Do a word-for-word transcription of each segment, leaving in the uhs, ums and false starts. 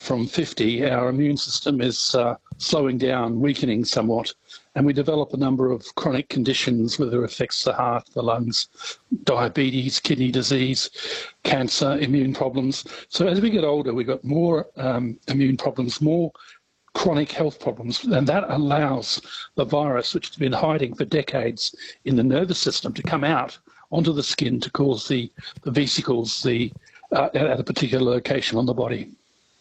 from fifty, our immune system is uh, slowing down, weakening somewhat, and we develop a number of chronic conditions, whether it affects the heart, the lungs, diabetes, kidney disease, cancer, immune problems. So as we get older, we've got more um, immune problems, more chronic health problems, and that allows the virus, which has been hiding for decades in the nervous system, to come out onto the skin to cause the, the vesicles the, uh, at a particular location on the body.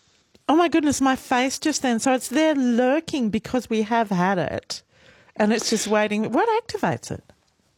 Oh my goodness, my face just then. So it's there lurking because we have had it and it's just waiting. What activates it?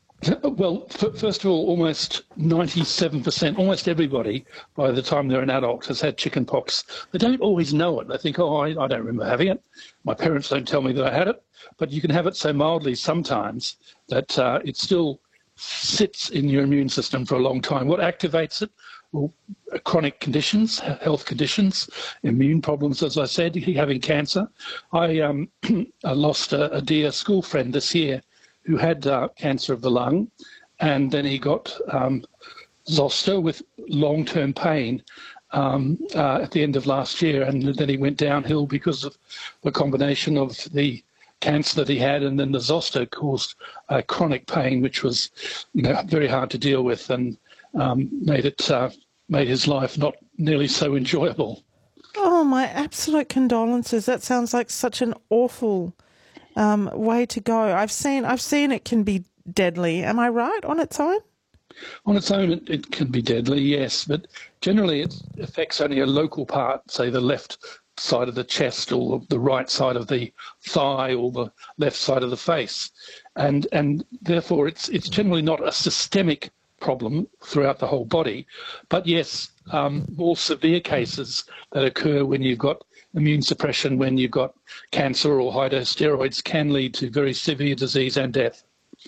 Well, f- first of all, almost ninety-seven percent, almost everybody, by the time they're an adult, has had chicken pox. They don't always know it. They think, oh, I, I don't remember having it. My parents don't tell me that I had it. But you can have it so mildly sometimes that uh, it still sits in your immune system for a long time. What activates it? Well, chronic conditions, health conditions, immune problems, as I said, having cancer. I, um, I lost a, a dear school friend this year who had uh, cancer of the lung, and then he got um, zoster with long-term pain um, uh, at the end of last year, and then he went downhill because of the combination of the cancer that he had, and then the zoster caused uh, chronic pain, which was, you know, very hard to deal with, and um, made it uh, made his life not nearly so enjoyable. Oh, my absolute condolences. That sounds like such an awful um, way to go. I've seen I've seen it can be deadly. Am I right on its own? On its own, it, it can be deadly, yes, but generally it affects only a local part, say the left side of the chest or the right side of the thigh or the left side of the face, and and therefore it's it's generally not a systemic problem throughout the whole body. But yes, um, more severe cases that occur when you've got immune suppression, when you've got cancer or high-dose steroids, can lead to very severe disease and death.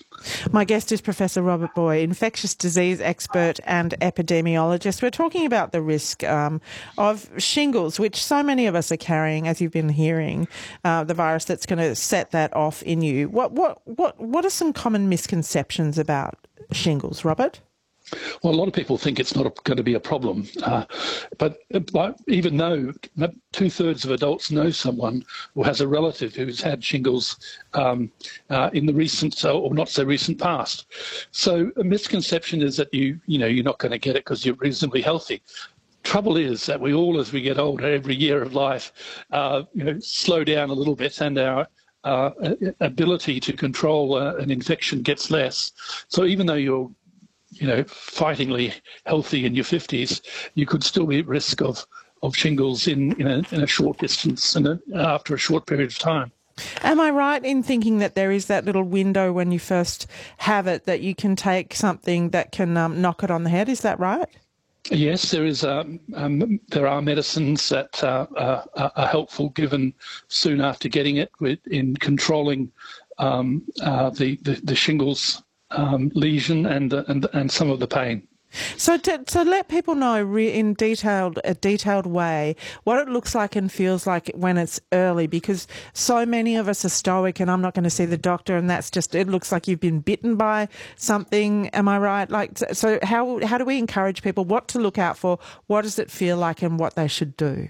My guest is Professor Robert Boy, infectious disease expert and epidemiologist. We're talking about the risk um, of shingles, which so many of us are carrying, as you've been hearing, uh, the virus that's going to set that off in you. What what what what are some common misconceptions about shingles, Robert? Well, a lot of people think it's not a, going to be a problem, uh, but, but even though two-thirds of adults know someone who has a relative who's had shingles um, uh, in the recent or not so recent past. So a misconception is that you, you know, you're not going to get it because you're reasonably healthy. Trouble is that we all, as we get older, every year of life, uh, you know, slow down a little bit, and our uh, ability to control uh, an infection gets less. So even though you're you know, fightingly healthy in your fifties, you could still be at risk of, of shingles in, in, a, in a short distance and a, after a short period of time. Am I right in thinking that there is that little window when you first have it that you can take something that can um, knock it on the head? Is that right? Yes, there is. Um, um, there are medicines that uh, uh, are helpful given soon after getting it with, in controlling um, uh, the, the, the shingles Um, lesion and, uh, and and some of the pain. So to, to let people know re- in detailed a detailed way what it looks like and feels like when it's early, because so many of us are stoic and I'm not going to see the doctor, and that's just, it looks like you've been bitten by something. Am I right? Like, so how how do we encourage people what to look out for? What does it feel like and what they should do?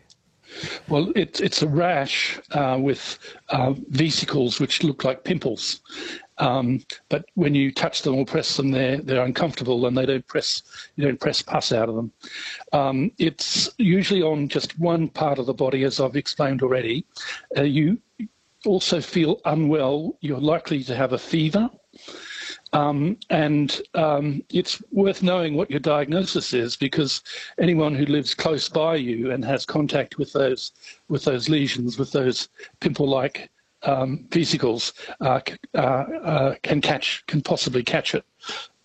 Well, it, it's a rash uh, with uh, vesicles which look like pimples. Um, but when you touch them or press them, they're, they're uncomfortable and they don't press, you don't press pus out of them. Um, it's usually on just one part of the body, as I've explained already. Uh, you also feel unwell. You're likely to have a fever. Um, and um, it's worth knowing what your diagnosis is, because anyone who lives close by you and has contact with those with those lesions, with those pimple-like um, vesicles, uh, uh, uh, can catch, can possibly catch it.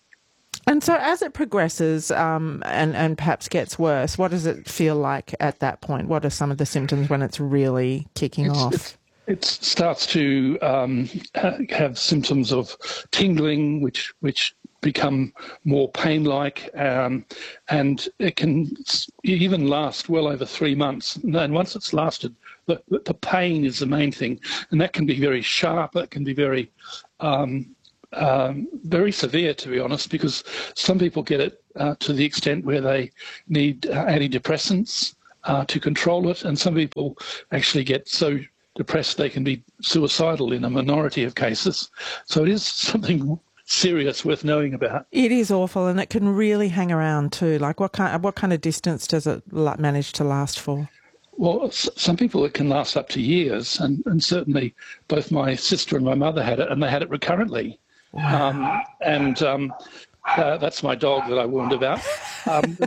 And so, as it progresses um, and and perhaps gets worse, what does it feel like at that point? What are some of the symptoms when it's really kicking It's, off? It's, It starts to um, have symptoms of tingling, which which become more pain-like, um, and it can even last well over three months. And once it's lasted, the, the pain is the main thing, and that can be very sharp. It can be very um, um, very severe, to be honest, because some people get it uh, to the extent where they need uh, antidepressants. uh, to control it, and some people actually get so depressed they can be suicidal in a minority of cases. So it is something serious worth knowing about. It is awful, and it can really hang around too. Like what kind, what kind of distance does it manage to last for? Well, some people it can last up to years, and, and certainly both my sister and my mother had it, and they had it recurrently. Wow. Um, and um, uh, that's my dog that I warned about. Um,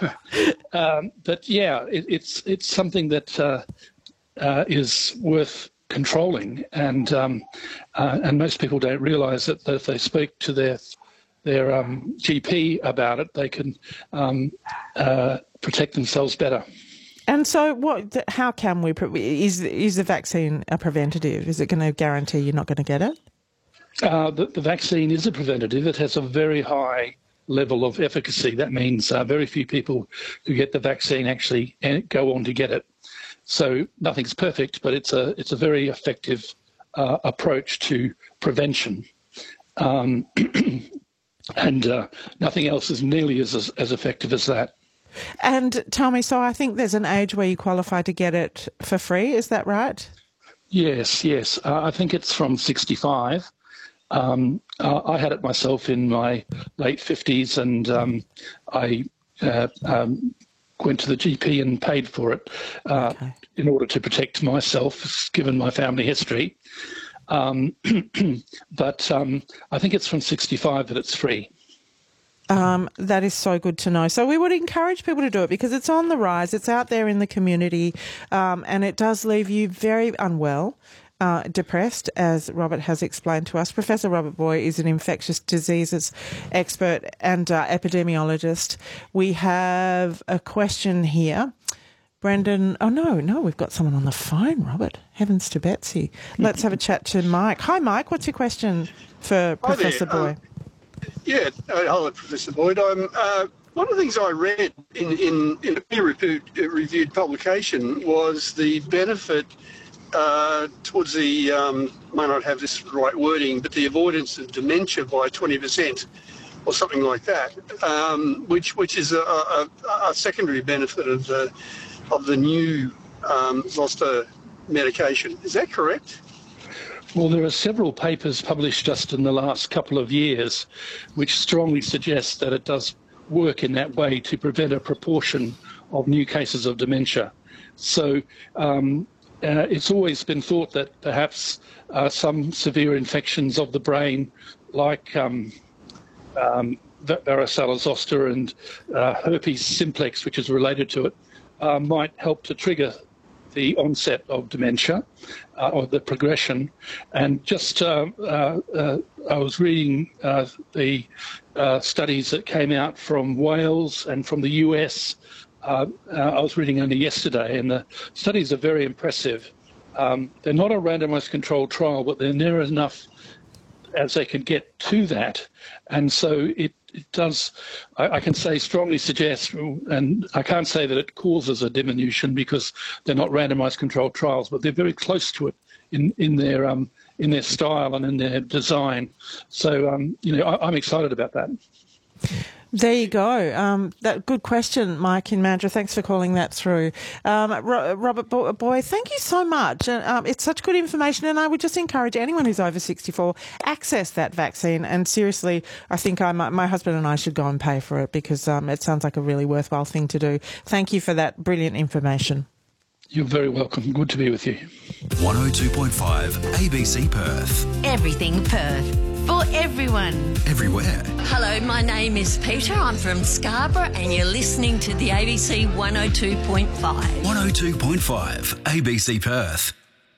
um, but yeah, it, it's it's something that uh, uh, is worth controlling, and um, uh, and most people don't realise that, that if they speak to their their um, G P about it, they can um, uh, protect themselves better. And so, what? How can we? Is is the vaccine a preventative? Is it going to guarantee you're not going to get it? Uh, the, the vaccine is a preventative. It has a very high level of efficacy. That means uh, very few people who get the vaccine actually go on to get it. So nothing's perfect, but it's a it's a very effective uh, approach to prevention. Um, and uh, nothing else is nearly as, as as effective as that. And tell me, so I think there's an age where you qualify to get it for free. Is that right? Yes, yes. Uh, I think it's from sixty-five. Um, uh, I had it myself in my late fifties, and um, I uh, um, went to the G P and paid for it uh, okay. in order to protect myself, given my family history. Um, but um, I think it's from sixty-five that it's free. Um, that is so good to know. So we would encourage people to do it because it's on the rise. It's out there in the community, um, and it does leave you very unwell, uh, depressed, as Robert has explained to us. Professor Robert Boy is an infectious diseases expert and uh, epidemiologist. We have a question here. Brendan, oh no, no, we've got someone on the phone, Robert. Heavens to Betsy. Let's have a chat to Mike. Hi, Mike. What's your question for Hi Professor there. Boy? Uh, Yeah, uh, hello, Professor Boyd. Um, uh, one of the things I read in, in, in a peer-reviewed reviewed publication was the benefit uh, towards the, um, may not have this right wording, but the avoidance of dementia by twenty percent or something like that, um, which which is a, a, a secondary benefit of the, of the new um, zoster medication. Is that correct? Well, there are several papers published just in the last couple of years which strongly suggest that it does work in that way to prevent a proportion of new cases of dementia. So um, uh, it's always been thought that perhaps uh, some severe infections of the brain, like um, um, varicella zoster and uh, herpes simplex, which is related to it, uh, might help to trigger the onset of dementia uh, or the progression. And just uh, uh, uh, I was reading uh, the uh, studies that came out from Wales and from the U S. Uh, uh, I was reading only yesterday, and the studies are very impressive. Um, they're not a randomized controlled trial, but they're near enough as they can get to that. And so it It does, I, I can say, strongly suggest, and I can't say that it causes a diminution because they're not randomised controlled trials, but they're very close to it in, in their um, in their style and in their design. So, um, you know, I, I'm excited about that. There you go. Um, that good question, Mike in Mandurah. Thanks for calling that through. Um, Ro- Robert Boy, thank you so much. Uh, um, it's such good information, and I would just encourage anyone who's over sixty-four, access that vaccine. And seriously, I think I might, my husband and I should go and pay for it because um, it sounds like a really worthwhile thing to do. Thank you for that brilliant information. You're very welcome. Good to be with you. one oh two point five A B C Perth. Everything Perth. For everyone. Everywhere. Hello, my name is Peter. I'm from Scarborough and you're listening to the A B C one oh two point five. one oh two point five A B C Perth.